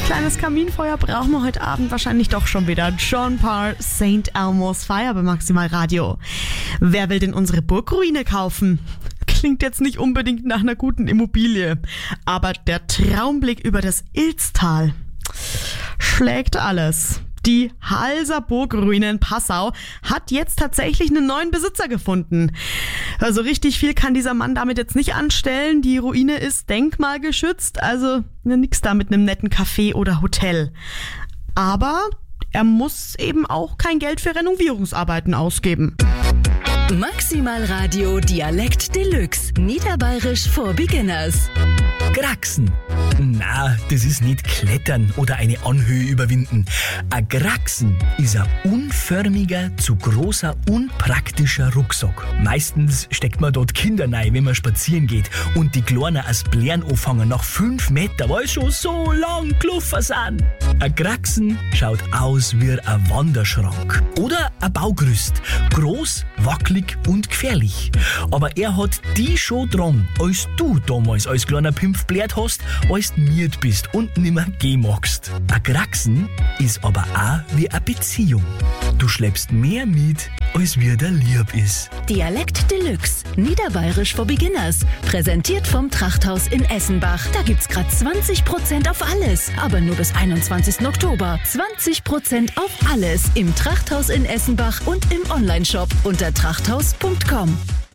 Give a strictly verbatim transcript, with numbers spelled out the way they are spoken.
Kleines Kaminfeuer brauchen wir heute Abend wahrscheinlich doch schon wieder. John Parr, Saint Elmo's Fire bei Maximal Radio. Wer will denn unsere Burgruine kaufen? Klingt jetzt nicht unbedingt nach einer guten Immobilie. Aber der Traumblick über das Ilztal schlägt alles. Die Halser Burgruine in Passau hat jetzt tatsächlich einen neuen Besitzer gefunden. Also richtig viel kann dieser Mann damit jetzt nicht anstellen. Die Ruine ist denkmalgeschützt, also nix da mit einem netten Café oder Hotel. Aber er muss eben auch kein Geld für Renovierungsarbeiten ausgeben. Maximal Radio Dialekt Deluxe. Niederbayerisch for Beginners. Kraxen. Na, das ist nicht Klettern oder eine Anhöhe überwinden. Ein Kraxen ist ein unförmiger, zu großer, unpraktischer Rucksack. Meistens steckt man dort Kinder rein, wenn man spazieren geht und die Kleinen als Blären anfangen nach fünf Meter, weil schon so lang gelaufen sind. Ein Kraxen schaut aus wie ein Wanderschrank oder ein Baugerüst. Groß, wackelig und gefährlich. Aber er hat die schon dran, als du damals als kleiner Pimpf blärt hast, als du miert bist und nimmer gehen magst. Ein Kraxen ist aber auch wie eine Beziehung. Du schleppst mehr mit, als wie der lieb ist. Dialekt Deluxe. Niederbayerisch for Beginners. Präsentiert vom Trachthaus in Essenbach. Da gibt's grad zwanzig Prozent auf alles. Aber nur bis einundzwanzigsten Oktober. zwanzig Prozent auf alles im Trachthaus in Essenbach und im Onlineshop unter trachthaus punkt com.